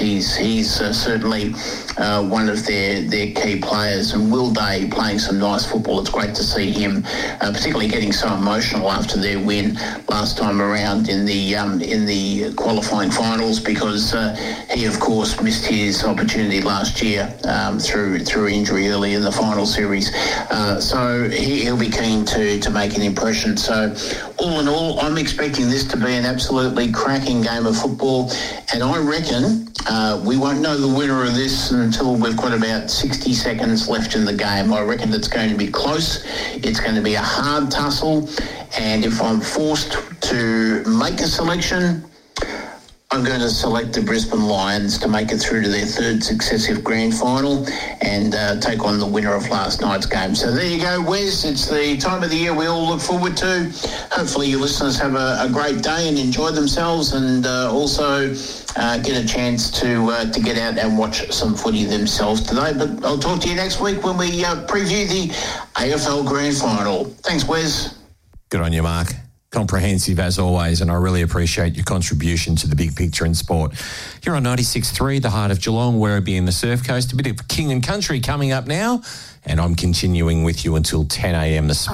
He's certainly one of their key players, and Will Day playing some nice football. It's great to see him, particularly getting so emotional after their win last time around in the qualifying finals, because he of course missed his opportunity last year through injury early in the final series. So he'll be keen to make an impression. So all in all, I'm expecting this to be an absolutely cracking game of football, and I reckon we won't know the winner of this until we've got about 60 seconds left in the game. I reckon it's going to be close. It's going to be a hard tussle, and if I'm forced to make a selection, I'm going to select the Brisbane Lions to make it through to their third successive grand final and take on the winner of last night's game. So there you go, Wes. It's the time of the year we all look forward to. Hopefully your listeners have a great day and enjoy themselves, and also get a chance to get out and watch some footy themselves today. But I'll talk to you next week when we preview the AFL Grand Final. Thanks, Wes. Good on you, Mark. Comprehensive as always, and I really appreciate your contribution to the big picture in sport. You're on 96.3, the heart of Geelong, Werribee and the Surf Coast. A bit of King and Country coming up now, and I'm continuing with you until 10 a.m. this morning.